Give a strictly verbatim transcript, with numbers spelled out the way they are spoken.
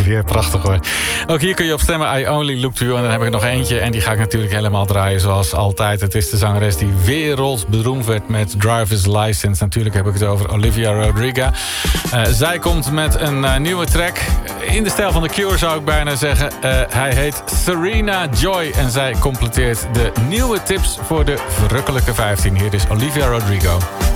weer prachtig hoor. Ook hier kun je op stemmen I Only Look To You. En dan heb ik er nog eentje en die ga ik natuurlijk helemaal draaien zoals altijd. Het is de zangeres die wereldberoemd werd met Driver's License. Natuurlijk heb ik het over Olivia Rodrigo. Uh, zij komt met een uh, nieuwe track. In de stijl van The Cure zou ik bijna zeggen. Uh, hij heet Serena Joy. En zij completeert de nieuwe tips voor de verrukkelijke vijftien. Hier is Olivia Rodrigo.